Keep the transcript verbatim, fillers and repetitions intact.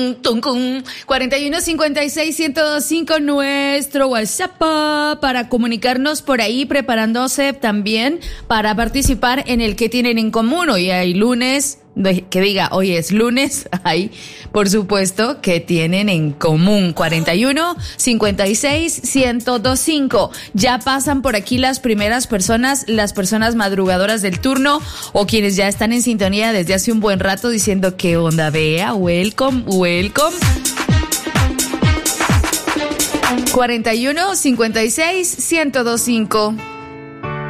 cuarenta y uno cincuenta y seis ciento veinticinco, nuestro WhatsApp para comunicarnos por ahí, preparándose también para participar en el que tienen en común. Hoy hay lunes, que diga hoy es lunes, hay por supuesto que tienen en común. Cuarenta y uno cincuenta y seis ciento veinticinco. Ya pasan por aquí las primeras personas, las personas madrugadoras del turno o quienes ya están en sintonía desde hace un buen rato diciendo qué onda, vea, welcome, welcome. cuarenta y uno cincuenta y seis ciento veinticinco.